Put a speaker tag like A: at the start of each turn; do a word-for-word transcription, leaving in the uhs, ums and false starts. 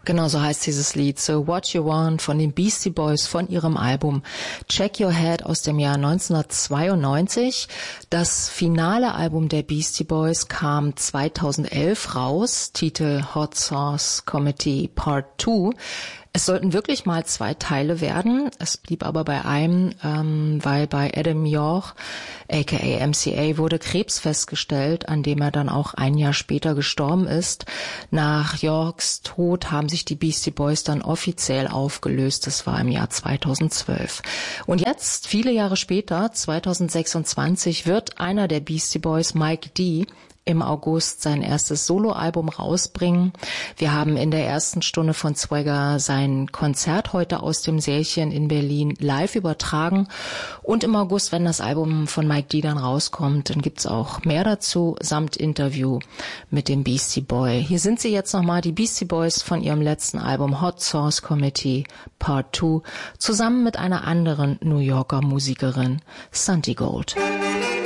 A: Genau so heißt dieses Lied, So What You Want von den Beastie Boys von ihrem Album Check Your Head aus dem Jahr neunzehnhundertzweiundneunzig. Das finale Album der Beastie Boys kam zweitausendelf raus, Titel Hot Sauce Committee Part zwei. Es sollten wirklich mal zwei Teile werden. Es blieb aber bei einem, ähm, weil bei Adam York, aka M C A, wurde Krebs festgestellt, an dem er dann auch ein Jahr später gestorben ist. Nach Yorks Tod haben sich die Beastie Boys dann offiziell aufgelöst. Das war im Jahr zweitausendzwölf. Und jetzt, viele Jahre später, zweitausendsechsundzwanzig, wird einer der Beastie Boys, Mike D., im August sein erstes Soloalbum rausbringen. Wir haben in der ersten Stunde von Swagger sein Konzert heute aus dem Sälchen in Berlin live übertragen. Und im August, wenn das Album von Mike D. dann rauskommt, dann gibt's auch mehr dazu, samt Interview mit dem Beastie Boy. Hier sind sie jetzt nochmal, die Beastie Boys von ihrem letzten Album Hot Sauce Committee Part zwei, zusammen mit einer anderen New Yorker Musikerin, Santi Gold.